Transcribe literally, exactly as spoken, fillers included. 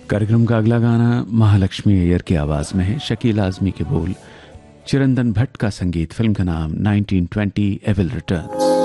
कार्यक्रम का अगला गाना महालक्ष्मी अय्यर की आवाज में है। शकील आजमी के बोल, चिरंतन भट्ट का संगीत, फिल्म का नाम नाइनटीन ट्वेंटी एविल रिटर्न्स।